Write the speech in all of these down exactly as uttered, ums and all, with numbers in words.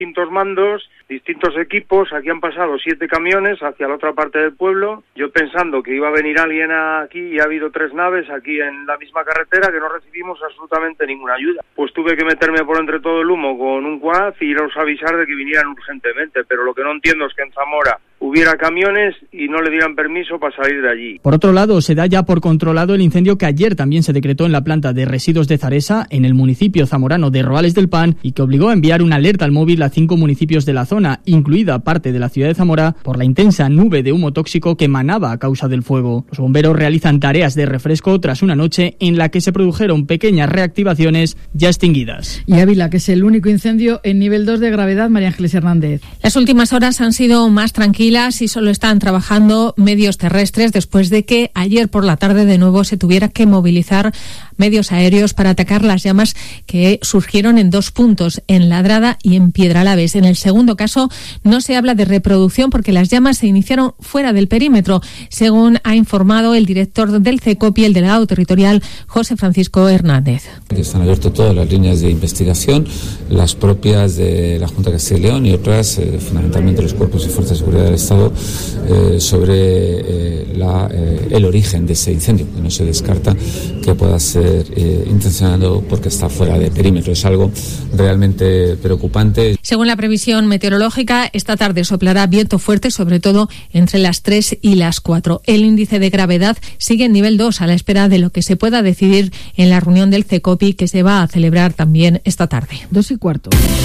distintos mandos, distintos equipos. Aquí han pasado siete camiones hacia la otra parte del pueblo. Yo pensando que iba a venir alguien aquí y ha habido tres naves aquí en la misma carretera que no recibimos absolutamente ninguna ayuda. Pues tuve que meterme por entre todo el humo con un quad y iros a avisar de que vinieran urgentemente. Pero lo que no entiendo es que en Zamora hubiera camiones y no le dieran permiso para salir de allí. Por otro lado, se da ya por controlado el incendio que ayer también se decretó en la planta de residuos de Zaresa, en el municipio zamorano de Roales del Pan, y que obligó a enviar una alerta al móvil a cinco municipios de la zona, incluida parte de la ciudad de Zamora, por la intensa nube de humo tóxico que emanaba a causa del fuego. Los bomberos realizan tareas de refresco tras una noche en la que se produjeron pequeñas reactivaciones ya extinguidas. Y Ávila, que es el único incendio en nivel dos de gravedad, María Ángeles Hernández. Las últimas horas han sido más tranquilas y solo están trabajando medios terrestres después de que ayer por la tarde de nuevo se tuviera que movilizar medios aéreos para atacar las llamas que surgieron en dos puntos, en Ladrada y en Piedralaves. En el segundo caso no se habla de reproducción porque las llamas se iniciaron fuera del perímetro, según ha informado el director del CECOPI, el delegado territorial, José Francisco Hernández. Están abiertas todas las líneas de investigación, las propias de la Junta de Castilla y León y otras, eh, fundamentalmente los cuerpos y fuerzas de seguridad del Estado, eh, sobre eh, la, eh, el origen de ese incendio, que no se descarta que pueda ser eh, intencionado porque está fuera de perímetro. Es algo realmente preocupante. Según la previsión meteorológica, esta tarde soplará viento fuerte, sobre todo entre las tres y las cuatro. El índice de gravedad sigue en nivel dos, a la espera de lo que se pueda decidir en la reunión del CECOPI, que se va a celebrar también esta tarde. Dos y cuarto.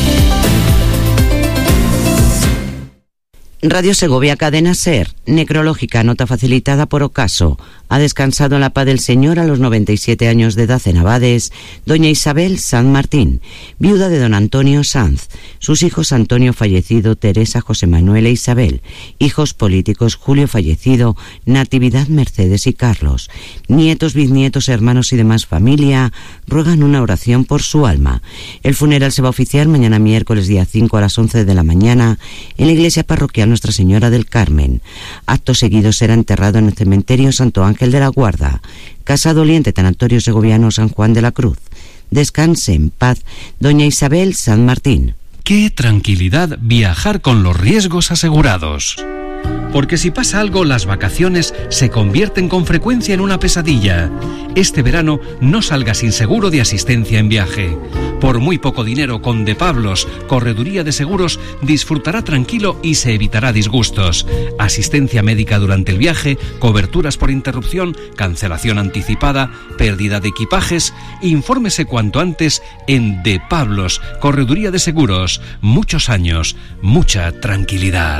Radio Segovia, Cadena SER, necrológica, nota facilitada por Ocaso. Ha descansado en la paz del Señor a los noventa y siete años de edad en Abades, doña Isabel San Martín, viuda de don Antonio Sanz. Sus hijos Antonio fallecido, Teresa, José Manuel e Isabel. Hijos políticos Julio fallecido, Natividad, Mercedes y Carlos. Nietos, bisnietos, hermanos y demás familia ruegan una oración por su alma. El funeral se va a oficiar mañana miércoles día cinco a las once de la mañana en la iglesia parroquial Nuestra Señora del Carmen. Acto seguido será enterrado en el cementerio Santo Ángel de la Guarda, Casa Doliente Tanatorio Segoviano San Juan de la Cruz. Descanse en paz, doña Isabel San Martín. ¡Qué tranquilidad viajar con los riesgos asegurados! Porque si pasa algo, las vacaciones se convierten con frecuencia en una pesadilla. Este verano no salga sin seguro de asistencia en viaje. Por muy poco dinero, con De Pablos, Correduría de Seguros, disfrutará tranquilo y se evitará disgustos. Asistencia médica durante el viaje, coberturas por interrupción, cancelación anticipada, pérdida de equipajes. Infórmese cuanto antes en De Pablos, Correduría de Seguros. Muchos años, mucha tranquilidad.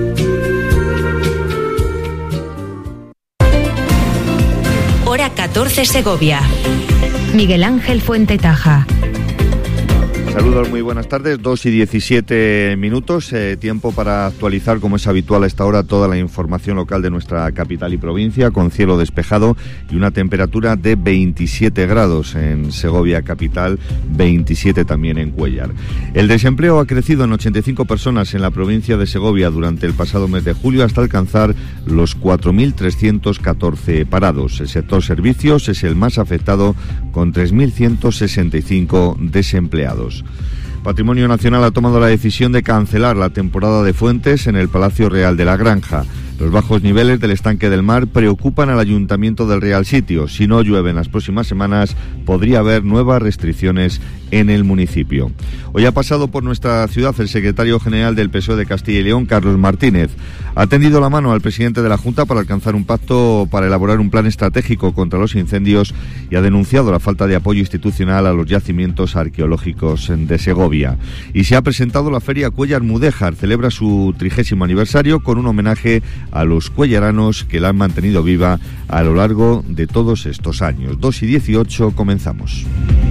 Hora catorce Segovia. Miguel Ángel Fuentetaja. Saludos, muy buenas tardes, dos y diecisiete minutos, eh, tiempo para actualizar, como es habitual a esta hora, toda la información local de nuestra capital y provincia, con cielo despejado y una temperatura de veintisiete grados en Segovia capital, veintisiete también en Cuéllar. El desempleo ha crecido en ochenta y cinco personas en la provincia de Segovia durante el pasado mes de julio hasta alcanzar los cuatro mil trescientos catorce parados. El sector servicios es el más afectado, con tres mil ciento sesenta y cinco desempleados. Patrimonio Nacional ha tomado la decisión de cancelar la temporada de fuentes en el Palacio Real de la Granja. Los bajos niveles del estanque del mar preocupan al Ayuntamiento del Real Sitio. Si no llueve en las próximas semanas, podría haber nuevas restricciones en el municipio. Hoy ha pasado por nuestra ciudad el secretario general del P S O E de Castilla y León, Carlos Martínez. Ha tendido la mano al presidente de la Junta para alcanzar un pacto para elaborar un plan estratégico contra los incendios y ha denunciado la falta de apoyo institucional a los yacimientos arqueológicos de Segovia. Y se ha presentado la Feria Cuéllar Mudéjar. Celebra su trigésimo aniversario con un homenaje a los cuellaranos que la han mantenido viva a lo largo de todos estos años. dos y dieciocho, comenzamos.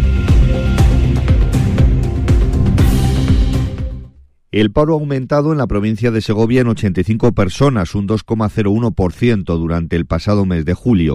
El paro ha aumentado en la provincia de Segovia en ochenta y cinco personas, un dos coma cero uno por ciento durante el pasado mes de julio.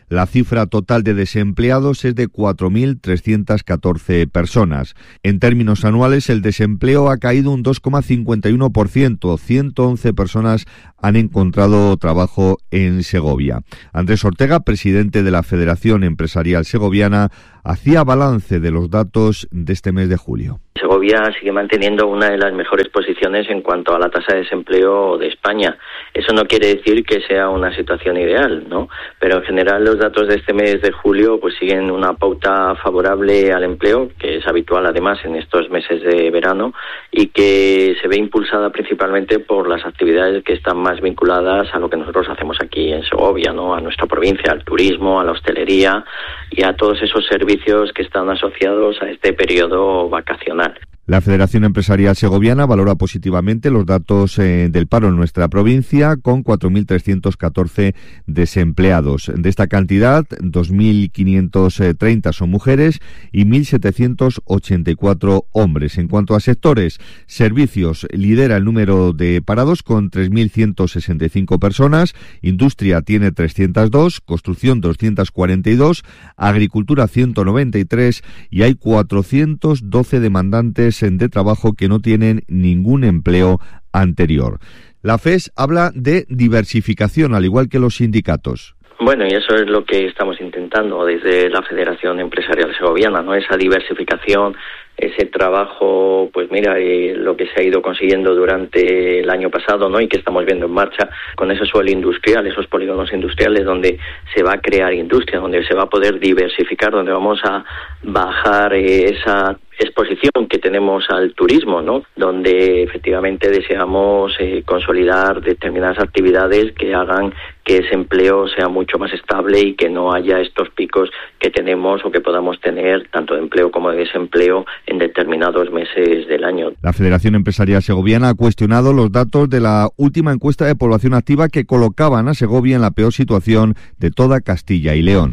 La cifra total de desempleados es de cuatro mil trescientas catorce personas. En términos anuales, el desempleo ha caído un dos coma cincuenta y uno por ciento. ciento once personas han encontrado trabajo en Segovia. Andrés Ortega, presidente de la Federación Empresarial Segoviana, hacía balance de los datos de este mes de julio. Segovia sigue manteniendo una de las mejores posiciones en cuanto a la tasa de desempleo de España. Eso no quiere decir que sea una situación ideal, ¿no? Pero en general los datos de este mes de julio pues siguen una pauta favorable al empleo, que es habitual además en estos meses de verano, y que se ve impulsada principalmente por las actividades que están más vinculadas a lo que nosotros hacemos aquí en Segovia, ¿no? A nuestra provincia, al turismo, a la hostelería y a todos esos servicios que están asociados a este periodo vacacional. La Federación Empresarial Segoviana valora positivamente los datos eh, del paro en nuestra provincia, con cuatro mil trescientos catorce desempleados. De esta cantidad, dos mil quinientos treinta son mujeres y mil setecientos ochenta y cuatro hombres. En cuanto a sectores, servicios lidera el número de parados con tres mil ciento sesenta y cinco personas, industria tiene trescientos dos, construcción doscientos cuarenta y dos, agricultura ciento noventa y tres y hay cuatrocientos doce demandantes de trabajo que no tienen ningún empleo anterior. La F E S habla de diversificación, al igual que los sindicatos. Bueno, y eso es lo que estamos intentando desde la Federación Empresarial Segoviana, ¿no? Esa diversificación, ese trabajo, pues mira, eh, lo que se ha ido consiguiendo durante el año pasado, ¿no? Y que estamos viendo en marcha con ese suelo industrial, esos polígonos industriales donde se va a crear industria, donde se va a poder diversificar, donde vamos a bajar eh, esa exposición que tenemos al turismo, ¿no? Donde efectivamente deseamos eh, consolidar determinadas actividades que hagan que ese empleo sea mucho más estable y que no haya estos picos que tenemos o que podamos tener tanto de empleo como de desempleo en determinados meses del año. La Federación Empresarial Segoviana ha cuestionado los datos de la última encuesta de población activa que colocaban a Segovia en la peor situación de toda Castilla y León.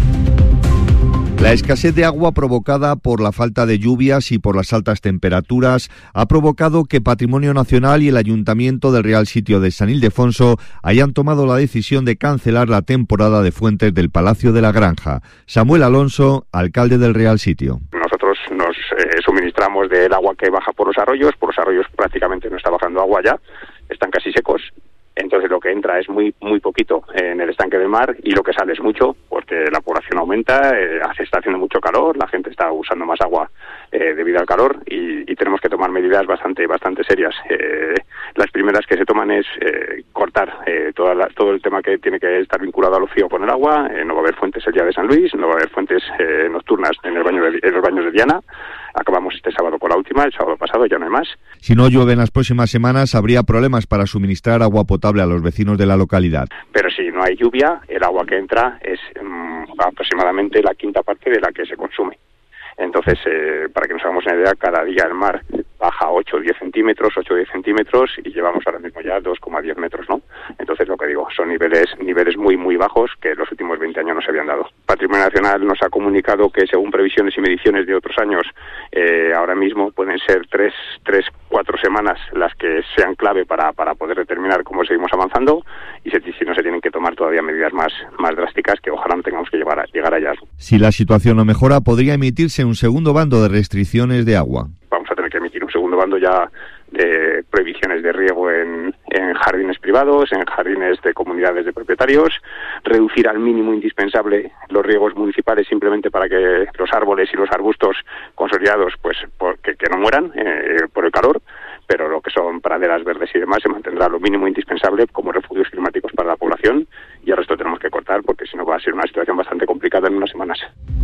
La escasez de agua provocada por la falta de lluvias y por las altas temperaturas ha provocado que Patrimonio Nacional y el Ayuntamiento del Real Sitio de San Ildefonso hayan tomado la decisión de cancelar la temporada de fuentes del Palacio de la Granja. Samuel Alonso, alcalde del Real Sitio. Nosotros nos eh, suministramos del agua que baja por los arroyos, por los arroyos prácticamente no está bajando agua ya, están casi secos. Entonces lo que entra es muy muy poquito en el estanque del mar y lo que sale es mucho porque la población aumenta, eh, está haciendo mucho calor, la gente está usando más agua eh, debido al calor y, y tenemos que tomar medidas bastante bastante serias. Eh, las primeras que se toman es eh, cortar eh, toda la, todo el tema que tiene que estar vinculado al ocio con el agua. Eh, no va a haber fuentes el día de San Luis, no va a haber fuentes eh, nocturnas en el baño de, en los baños de Diana. Acabamos este sábado con la última, el sábado pasado ya no hay más. Si no llueve en las próximas semanas, habría problemas para suministrar agua potable a los vecinos de la localidad. Pero si no hay lluvia, el agua que entra es um, aproximadamente la quinta parte de la que se consume. Entonces, eh, para que nos hagamos una idea, cada día el mar baja ocho o diez centímetros, ocho o diez centímetros y llevamos ahora mismo ya dos coma diez metros, ¿no? Entonces, lo que digo, son niveles niveles muy, muy bajos que en los últimos veinte años no se habían dado. Patrimonio Nacional nos ha comunicado que, según previsiones y mediciones de otros años, eh, ahora mismo pueden ser tres, tres, cuatro semanas las que sean clave para, para poder determinar cómo seguimos avanzando y si, si no se tienen que tomar todavía medidas más, más drásticas que ojalá no tengamos que llevar a, llegar allá. Si la situación no mejora, podría emitirse un segundo bando de restricciones de agua. Vamos a tener que emitir un segundo bando ya de prohibiciones de riego en, en jardines privados, en jardines de comunidades de propietarios, reducir al mínimo indispensable los riegos municipales simplemente para que los árboles y los arbustos consolidados pues por, que, que no mueran eh, por el calor, pero lo que son praderas verdes y demás se mantendrá lo mínimo indispensable como refugios climáticos para la población y el resto tenemos que cortar porque si no va a ser una situación bastante complicada en unas semanas.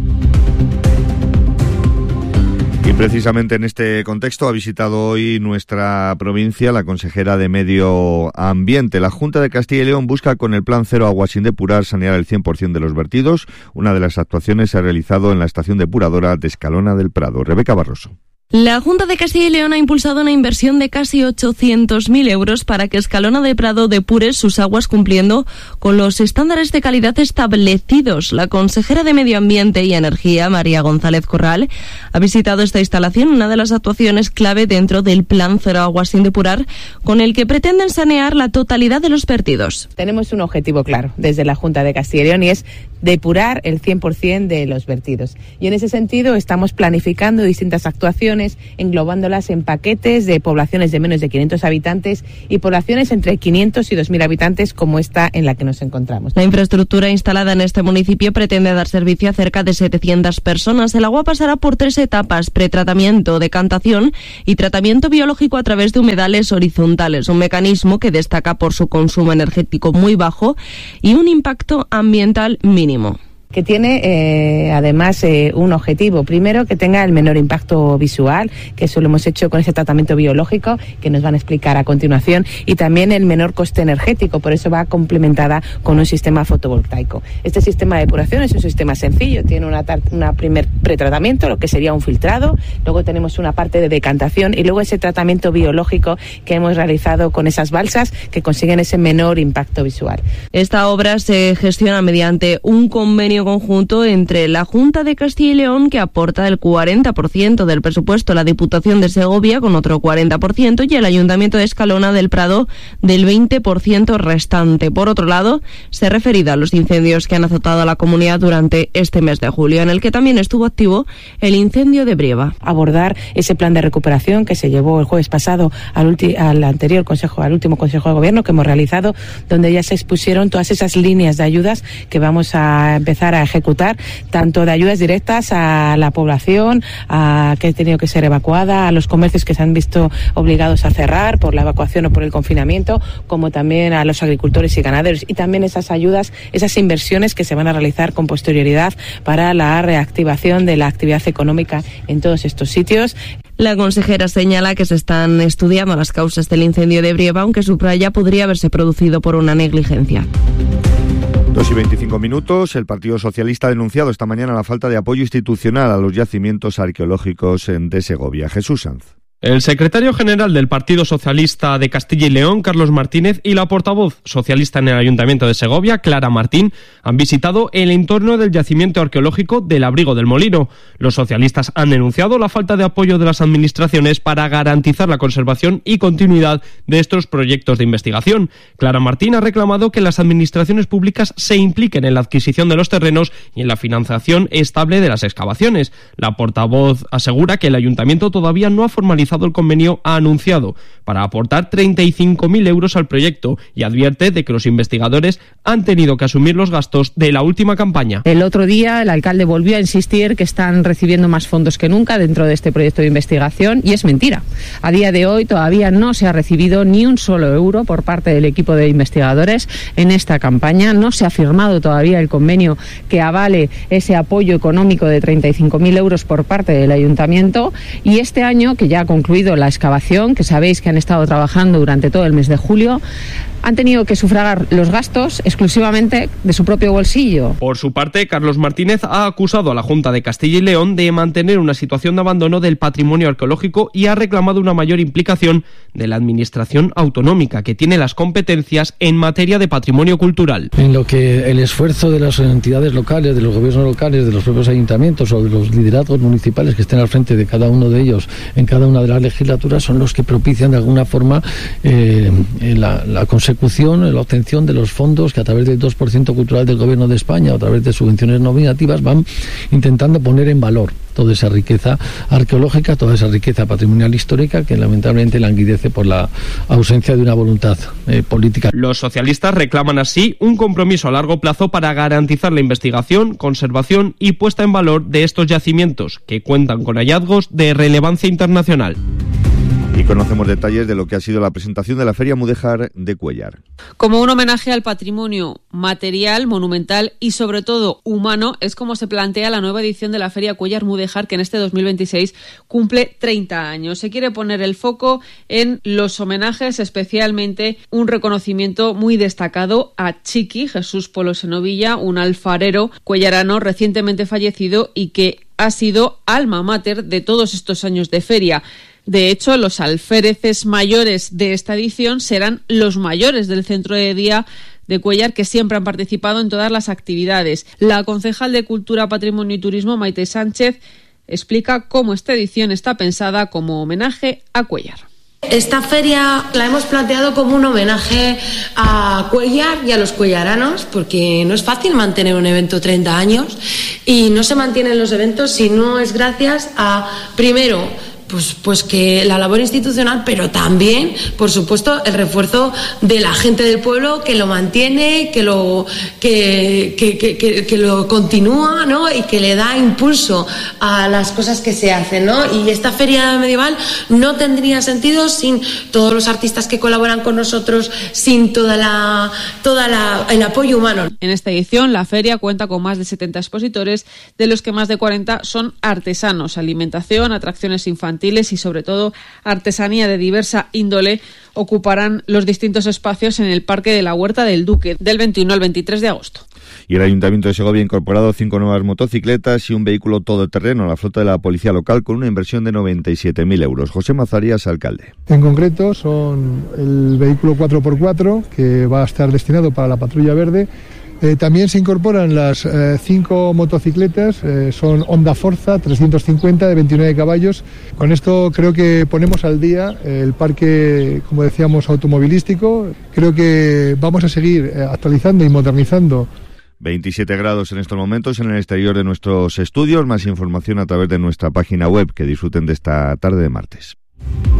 Y precisamente en este contexto ha visitado hoy nuestra provincia la consejera de Medio Ambiente. La Junta de Castilla y León busca con el Plan Cero Agua Sin Depurar sanear el cien por ciento de los vertidos. Una de las actuaciones se ha realizado en la estación depuradora de Escalona del Prado. Rebeca Barroso. La Junta de Castilla y León ha impulsado una inversión de casi ochocientos mil euros para que Escalona de Prado depure sus aguas cumpliendo con los estándares de calidad establecidos. La consejera de Medio Ambiente y Energía, María González Corral, ha visitado esta instalación, una de las actuaciones clave dentro del Plan Cero Agua Sin Depurar, con el que pretenden sanear la totalidad de los vertidos. Tenemos un objetivo claro desde la Junta de Castilla y León y es depurar el cien por ciento de los vertidos. Y en ese sentido estamos planificando distintas actuaciones, englobándolas en paquetes de poblaciones de menos de quinientos habitantes y poblaciones entre quinientos y dos mil habitantes, como esta en la que nos encontramos. La infraestructura instalada en este municipio pretende dar servicio a cerca de setecientas personas. El agua pasará por tres etapas: pretratamiento, decantación y tratamiento biológico a través de humedales horizontales, un mecanismo que destaca por su consumo energético muy bajo y un impacto ambiental mínimo. Que tiene eh, además eh, un objetivo. Primero, que tenga el menor impacto visual, que eso lo hemos hecho con ese tratamiento biológico que nos van a explicar a continuación, y también el menor coste energético, por eso va complementada con un sistema fotovoltaico. Este sistema de depuración es un sistema sencillo, tiene una, una primer pretratamiento, lo que sería un filtrado, luego tenemos una parte de decantación y luego ese tratamiento biológico que hemos realizado con esas balsas que consiguen ese menor impacto visual. Esta obra se gestiona mediante un convenio conjunto entre la Junta de Castilla y León, que aporta el cuarenta por ciento del presupuesto, la Diputación de Segovia con otro cuarenta por ciento y el Ayuntamiento de Escalona del Prado del veinte por ciento restante. Por otro lado, se referida a los incendios que han azotado a la comunidad durante este mes de julio, en el que también estuvo activo el incendio de Brieva. Abordar ese plan de recuperación que se llevó el jueves pasado al, ulti- al anterior consejo, al último Consejo de Gobierno que hemos realizado, donde ya se expusieron todas esas líneas de ayudas que vamos a empezar a ejecutar, tanto de ayudas directas a la población a que ha tenido que ser evacuada, a los comercios que se han visto obligados a cerrar por la evacuación o por el confinamiento, como también a los agricultores y ganaderos, y también esas ayudas, esas inversiones que se van a realizar con posterioridad para la reactivación de la actividad económica en todos estos sitios. La consejera señala que se están estudiando las causas del incendio de Brieva, aunque subraya podría haberse producido por una negligencia. Dos y veinticinco minutos. El Partido Socialista ha denunciado esta mañana la falta de apoyo institucional a los yacimientos arqueológicos de Segovia. Jesús Sanz. El secretario general del Partido Socialista de Castilla y León, Carlos Martínez, y la portavoz socialista en el Ayuntamiento de Segovia, Clara Martín, han visitado el entorno del yacimiento arqueológico del Abrigo del Molino. Los socialistas han denunciado la falta de apoyo de las administraciones para garantizar la conservación y continuidad de estos proyectos de investigación. Clara Martín ha reclamado que las administraciones públicas se impliquen en la adquisición de los terrenos y en la financiación estable de las excavaciones. La portavoz asegura que el Ayuntamiento todavía no ha formalizado el convenio ha anunciado para aportar treinta y cinco mil euros al proyecto y advierte de que los investigadores han tenido que asumir los gastos de la última campaña. El otro día el alcalde volvió a insistir que están recibiendo más fondos que nunca dentro de este proyecto de investigación y es mentira. A día de hoy todavía no se ha recibido ni un solo euro por parte del equipo de investigadores en esta campaña. No se ha firmado todavía el convenio que avale ese apoyo económico de treinta y cinco mil euros por parte del ayuntamiento y este año, que ya ha concluido la excavación, que sabéis que han estado trabajando durante todo el mes de julio, han tenido que sufragar los gastos exclusivamente de su propio bolsillo. Por su parte, Carlos Martínez ha acusado a la Junta de Castilla y León de mantener una situación de abandono del patrimonio arqueológico y ha reclamado una mayor implicación de la administración autonómica, que tiene las competencias en materia de patrimonio cultural. En lo que el esfuerzo de las entidades locales, de los gobiernos locales, de los propios ayuntamientos o de los liderazgos municipales que estén al frente de cada uno de ellos en cada una de las legislaturas son los que propician de alguna forma eh, la, la consecución la obtención de los fondos que a través del dos por ciento cultural del Gobierno de España, a través de subvenciones nominativas, van intentando poner en valor toda esa riqueza arqueológica, toda esa riqueza patrimonial histórica que lamentablemente languidece por la ausencia de una voluntad eh, política. Los socialistas reclaman así un compromiso a largo plazo para garantizar la investigación, conservación y puesta en valor de estos yacimientos, que cuentan con hallazgos de relevancia internacional. Y conocemos detalles de lo que ha sido la presentación de la Feria Mudéjar de Cuéllar. Como un homenaje al patrimonio material, monumental y sobre todo humano, es como se plantea la nueva edición de la Feria Cuéllar Mudéjar, que en este dos mil veintiséis cumple treinta años. Se quiere poner el foco en los homenajes, especialmente un reconocimiento muy destacado a Chiqui, Jesús Polo Senovilla, un alfarero cuellarano recientemente fallecido y que ha sido alma mater de todos estos años de feria. De hecho, los alféreces mayores de esta edición serán los mayores del centro de día de Cuéllar, que siempre han participado en todas las actividades. La concejal de Cultura, Patrimonio y Turismo, Maite Sánchez, explica cómo esta edición está pensada como homenaje a Cuéllar. Esta feria la hemos planteado como un homenaje a Cuéllar y a los cuellaranos, porque no es fácil mantener un evento treinta años y no se mantienen los eventos si no es gracias a, primero, Pues, pues que la labor institucional, pero también, por supuesto, el refuerzo de la gente del pueblo que lo mantiene, que lo que, que, que, que, que lo continúa, ¿no? Y que le da impulso a las cosas que se hacen, ¿no? Y esta feria medieval no tendría sentido sin todos los artistas que colaboran con nosotros, sin toda la toda la el apoyo humano. En esta edición, la feria cuenta con más de setenta expositores, de los que más de cuarenta son artesanos. Alimentación, atracciones infantiles y sobre todo artesanía de diversa índole ocuparán los distintos espacios en el Parque de la Huerta del Duque del veintiuno al veintitrés de agosto. Y el Ayuntamiento de Segovia ha incorporado cinco nuevas motocicletas y un vehículo todoterreno a la flota de la Policía Local con una inversión de noventa y siete mil euros. José Mazarías, alcalde. En concreto son el vehículo cuatro por cuatro que va a estar destinado para la patrulla verde. Eh, también se incorporan las eh, cinco motocicletas, eh, son Honda Forza trescientos cincuenta de veintinueve caballos. Con esto creo que ponemos al día el parque, como decíamos, automovilístico. Creo que vamos a seguir eh, actualizando y modernizando. veintisiete grados en estos momentos en el exterior de nuestros estudios. Más información a través de nuestra página web. Que disfruten de esta tarde de martes.